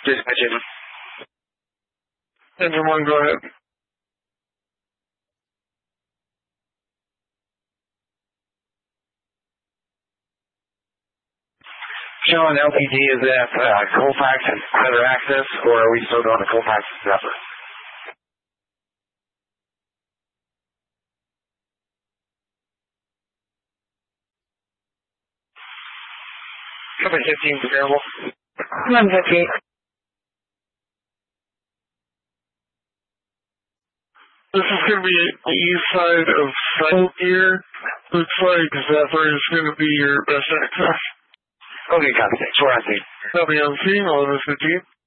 Dispatch engine. Engine 1, go ahead. Showing LPD is at Colfax and Center Access, or are we still going to Colfax and Zephyr? Company 15 available. 158. This is going to be the east side of Cycle Gear. Looks like Zephyr is going to be your best access. Okay, copy. Thanks. We're on scene. Copy on scene. All of us 15.